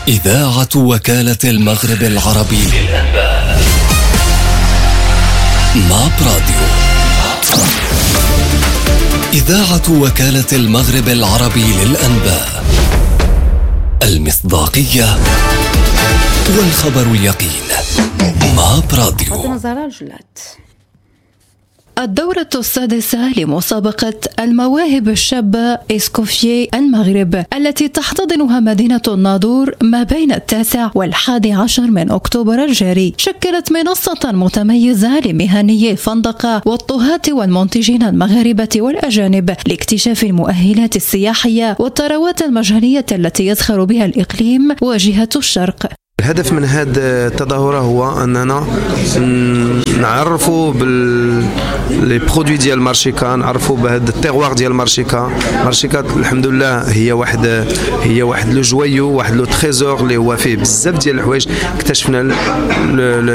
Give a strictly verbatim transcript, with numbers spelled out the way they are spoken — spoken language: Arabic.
إذاعة وكالة المغرب العربي للأنباء. ماب راديو. إذاعة وكالة المغرب العربي للأنباء. المصداقية والخبر اليقين. ماب راديو. الدورة السادسة لمسابقة المواهب الشابة إسكوفيي المغرب التي تحتضنها مدينة الناظور ما بين التاسع والحادي عشر من أكتوبر الجاري شكلت منصة متميزة لمهنيي الفندقة والطهاة والمنتجين المغاربة والأجانب لاكتشاف المؤهلات السياحية والثروات المجانية التي يزخر بها الإقليم وجهة الشرق. الهدف من هذا التظاهرة هو أننا نعرفوا بال لي برودوي ديال مارشيكا، نعرفوا بهذا التيغوار ديال مارشيكا. مارشيكا الحمد لله هي واحد هي واحد لو جويو، واحد لو تريزور اللي هو فيه بزاف ديال الحوايج. اكتشفنا